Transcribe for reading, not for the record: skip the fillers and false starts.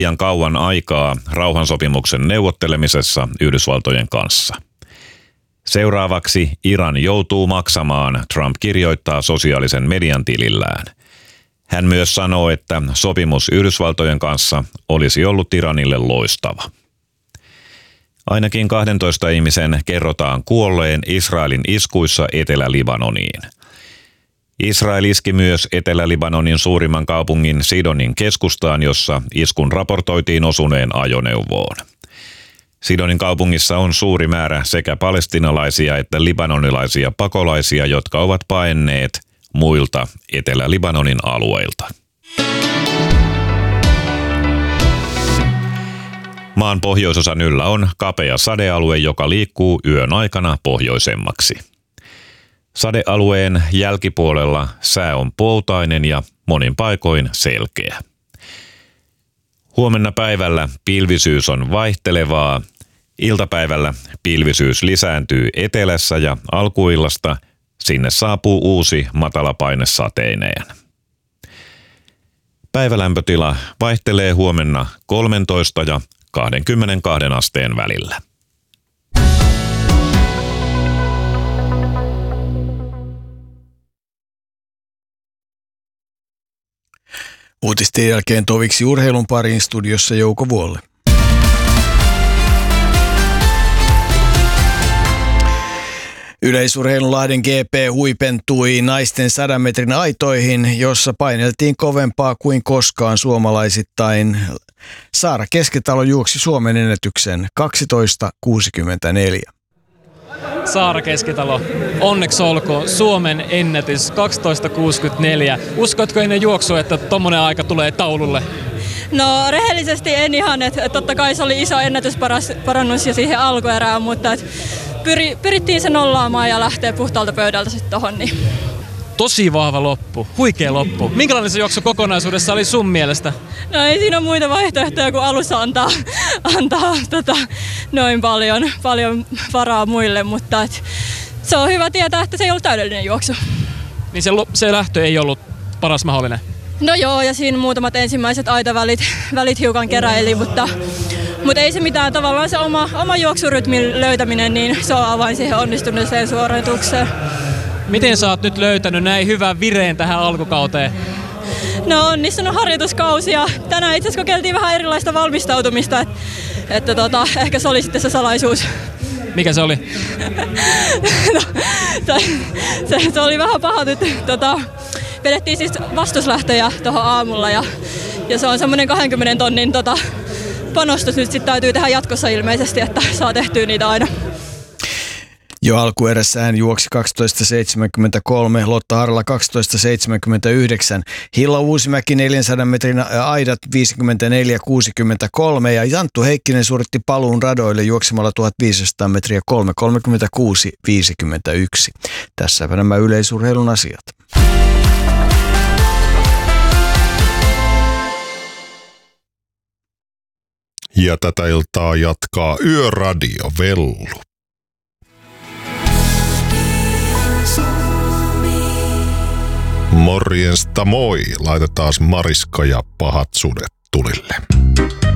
liian kauan aikaa rauhansopimuksen neuvottelemisessa Yhdysvaltojen kanssa. Seuraavaksi Iran joutuu maksamaan, Trump kirjoittaa sosiaalisen median tilillään. Hän myös sanoo, että sopimus Yhdysvaltojen kanssa olisi ollut Iranille loistava. Ainakin 12 ihmisen kerrotaan kuolleen Israelin iskuissa Etelä-Libanoniin. Israel iski myös Etelä-Libanonin suurimman kaupungin Sidonin keskustaan, jossa iskun raportoitiin osuneen ajoneuvoon. Sidonin kaupungissa on suuri määrä sekä palestinalaisia että libanonilaisia pakolaisia, jotka ovat paenneet muilta Etelä-Libanonin alueilta. Maan pohjoisosan yllä on kapea sadealue, joka liikkuu yön aikana pohjoisemmaksi. Sadealueen jälkipuolella sää on poutainen ja monin paikoin selkeä. Huomenna päivällä pilvisyys on vaihtelevaa. Iltapäivällä pilvisyys lisääntyy etelässä ja alkuillasta sinne saapuu uusi matalapaine sateineen. Päivälämpötila vaihtelee huomenna 13 ja 22 asteen välillä. Uutisten jälkeen toviksi urheilun pariin, studiossa Jouko Vuolle. Yleisurheilun Lahden GP huipentui naisten 100 metrin aitoihin, jossa paineltiin kovempaa kuin koskaan suomalaisittain. Saara Keskitalo juoksi Suomen ennätyksen 12.64. Saara Keskitalo, onneksi olkoon Suomen ennätys 12.64. Uskotko ennen juoksua, että tommonen aika tulee taululle? No rehellisesti en ihan, että totta kai se oli iso ennätysparannus jo siihen alkuerään, mutta pyrittiin se nollaamaan ja lähteä puhtaalta pöydältä sitten tohon. Niin. Tosi vahva loppu, huikea loppu. Minkälainen se juoksu kokonaisuudessa oli sun mielestä? No ei siinä ole muita vaihtoehtoja kuin alussa antaa noin paljon varaa muille, mutta se on hyvä tietää, että se ei ollut täydellinen juoksu. Niin se lähtö ei ollut paras mahdollinen? No joo, ja siinä muutamat ensimmäiset aitavälit hiukan keräili, mutta ei se mitään. Tavallaan se oma juoksurytmin löytäminen, niin se on avain siihen onnistuneeseen suoritukseen. Miten sä oot nyt löytänyt näin hyvän vireen tähän alkukauteen? No onnistunut harjoituskausi ja tänään itse asiassa kokeiltiin vähän erilaista valmistautumista, että ehkä se oli sitten se salaisuus. Mikä se oli? No, se oli vähän paha nyt. Vedettiin siis vastuslähtöjä tuohon aamulla ja se on semmoinen 20 tonnin panostus nyt sitten täytyy tehdä jatkossa ilmeisesti, että saa tehtyä niitä aina. Jo alkuerässä hän juoksi 12.73, Lotta Harla 12.79, Hilla Uusimäki 400 metrin aidat 54.63 ja Janttu Heikkinen suoritti paluun radoille juoksemalla 1500 metriä 3.36.51. Tässäpä nämä yleisurheilun asiat. Ja tätä iltaa jatkaa Yöradio Vellu. Morjesta moi, laitetaan Mariska ja pahat sudet tulille.